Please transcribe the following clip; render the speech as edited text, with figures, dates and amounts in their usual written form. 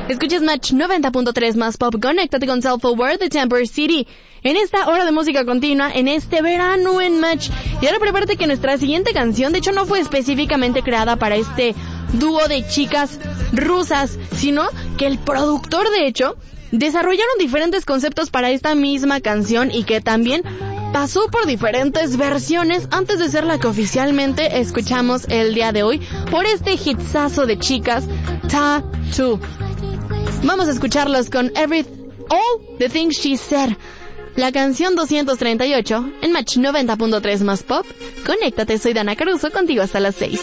Escuchas Match 90.3 más pop. Conéctate con Self Aware de Temper City. En esta hora de música continua, en este verano en Match. Y ahora prepárate que nuestra siguiente canción, de hecho, no fue específicamente creada para este dúo de chicas rusas, sino que el productor, de hecho, desarrollaron diferentes conceptos para esta misma canción y que también pasó por diferentes versiones antes de ser la que oficialmente escuchamos el día de hoy por este hitsazo de chicas, Tattoo. Vamos a escucharlos con All the Things She Said, la canción 238 en Match 90.3 más pop. Conéctate, soy Dana Caruso, contigo hasta las 6.